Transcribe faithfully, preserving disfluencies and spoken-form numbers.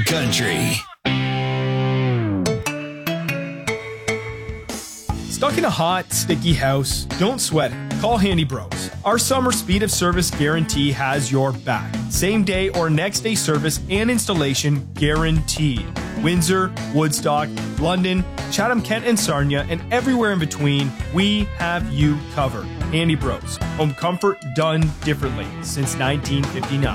Country. Stuck in a hot, sticky house? Don't sweat it. Call Handy Bros. Our summer speed of service guarantee has your back. Same day or next day service and installation guaranteed. Windsor, Woodstock, London, Chatham, Kent, and Sarnia, and everywhere in between, we have you covered. Handy Bros. Home comfort done differently since nineteen fifty-nine.